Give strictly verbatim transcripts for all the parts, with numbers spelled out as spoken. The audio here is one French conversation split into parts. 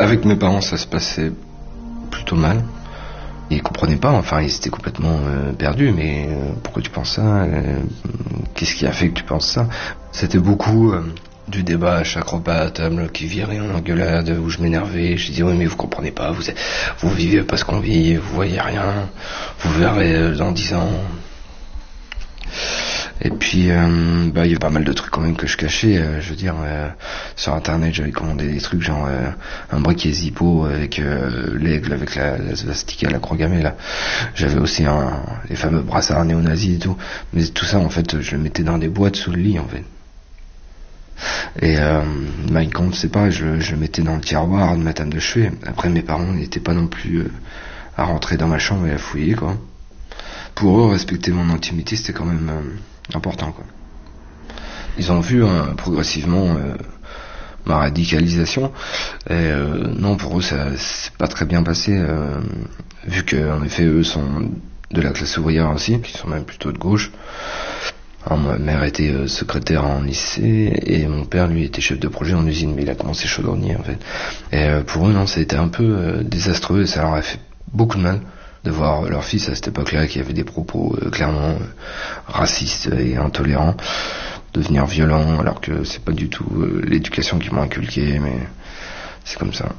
Avec mes parents, ça se passait plutôt mal. Ils comprenaient pas, enfin ils étaient complètement euh, perdus, mais euh, pourquoi tu penses ça euh, Qu'est-ce qui a fait que tu penses ça? C'était beaucoup euh, du débat à chaque repas à table qui virait en engueulade, où je m'énervais, je disais oui mais vous comprenez pas, vous, êtes, vous vivez pas ce qu'on vit, vous voyez rien, vous verrez euh, dans dix ans. Et puis, euh, bah, il y a pas mal de trucs quand même que je cachais. Euh, je veux dire, euh, sur Internet, j'avais commandé des trucs genre euh, un briquet Zippo avec euh, l'aigle, avec la, la svastika, la croix gammée là. J'avais aussi un, les fameux brassards néo-nazis et tout. Mais tout ça, en fait, je le mettais dans des boîtes sous le lit, en fait. Et euh, Mein Kampf, c'est pareil, je, je le mettais dans le tiroir de ma table de chevet. Après, mes parents n'étaient pas non plus euh, à rentrer dans ma chambre et à fouiller, quoi. Pour eux, respecter mon intimité, c'était quand même euh, important, quoi. Ils ont vu hein, progressivement euh, ma radicalisation. Et euh, non, pour eux, ça c'est pas très bien passé, euh, vu que en effet, eux sont de la classe ouvrière aussi, qui sont même plutôt de gauche. Alors, ma mère était euh, secrétaire en lycée et mon père, lui, était chef de projet en usine, mais il a commencé chaudronnier, en fait. Et euh, pour eux, non, ça a été un peu euh, désastreux et ça leur a fait beaucoup de mal de voir leur fils à cette époque-là qui avait des propos euh, clairement euh, racistes et intolérants devenir violents, alors que c'est pas du tout euh, l'éducation qu'ils m'ont inculquée, mais c'est comme ça.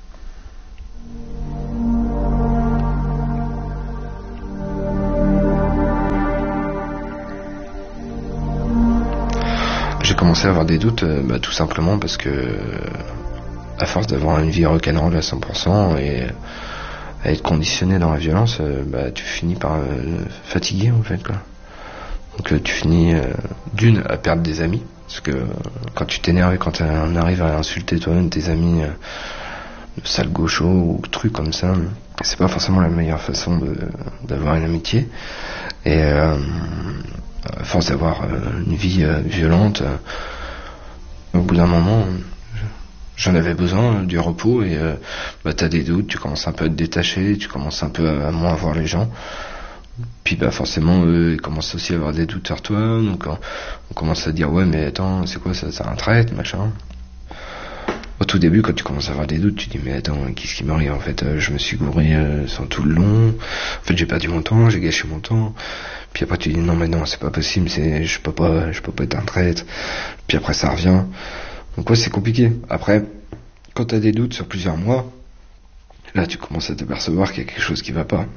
J'ai commencé à avoir des doutes, euh, bah, tout simplement parce que euh, à force d'avoir une vie rock'n'roll à cent pour cent et à être conditionné dans la violence, euh, bah, tu finis par euh, fatiguer en fait, quoi. Donc euh, tu finis euh, d'une à perdre des amis, parce que euh, quand tu t'énerves et quand on arrive à insulter toi-même tes amis euh, de sale gaucho ou trucs comme ça, c'est pas forcément la meilleure façon de, d'avoir une amitié. Et euh, à force d'avoir euh, une vie euh, violente, euh, au bout d'un moment, j'en avais besoin, du repos, et euh, bah, t'as des doutes, tu commences un peu à te détacher, tu commences un peu à, à moins voir les gens. Puis bah forcément eux ils commencent aussi à avoir des doutes sur toi, donc on, on commence à dire ouais mais attends c'est quoi ça, c'est un traître machin. Au tout début quand tu commences à avoir des doutes tu dis mais attends qu'est-ce qui m'arrive en fait, euh, je me suis gouré euh, sur tout le long, en fait j'ai perdu mon temps, j'ai gâché mon temps. Puis après tu dis non mais non c'est pas possible, c'est je peux pas je peux pas être un traître. Puis après ça revient. Donc ouais c'est compliqué. Après quand t'as des doutes sur plusieurs mois, là tu commences à t'apercevoir qu'il y a quelque chose qui va pas.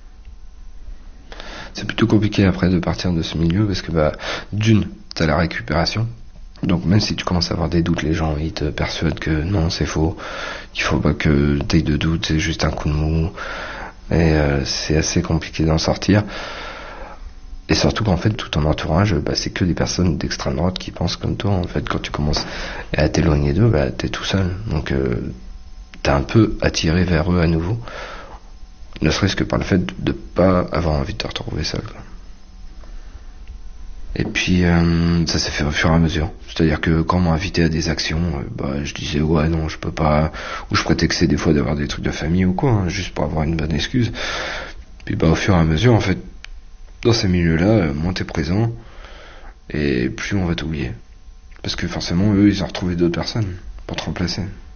C'est plutôt compliqué après de partir de ce milieu parce que bah d'une, t'as la récupération. Donc même si tu commences à avoir des doutes, les gens ils te persuadent que non c'est faux, qu'il faut pas que t'aies de doute, c'est juste un coup de mou. Et euh, c'est assez compliqué d'en sortir. Et surtout qu'en fait tout ton entourage, bah, c'est que des personnes d'extrême droite qui pensent comme toi. En fait quand tu commences à t'éloigner d'eux, bah t'es tout seul. Donc euh, t'es un peu attiré vers eux à nouveau. Ne serait-ce que par le fait de ne pas avoir envie de te retrouver seul, quoi. Et puis euh, ça s'est fait au fur et à mesure. C'est-à-dire que quand on m'a invité à des actions, euh, bah je disais ouais non je peux pas, ou je prétextais des fois d'avoir des trucs de famille ou quoi, hein, juste pour avoir une bonne excuse. Puis bah au fur et à mesure en fait, dans ces milieux-là, euh, moins t'es présent et plus on va t'oublier. Parce que forcément eux ils ont retrouvé d'autres personnes pour te remplacer.